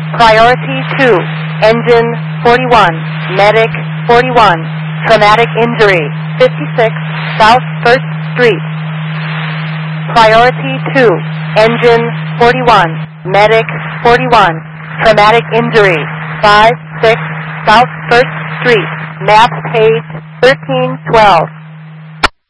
Priority 2, Engine 41, Medic 41, Traumatic Injury 56 South 1st Street. Priority 2, Engine 41, Medic 41, Traumatic Injury 56 South 1st Street. Map page 1312.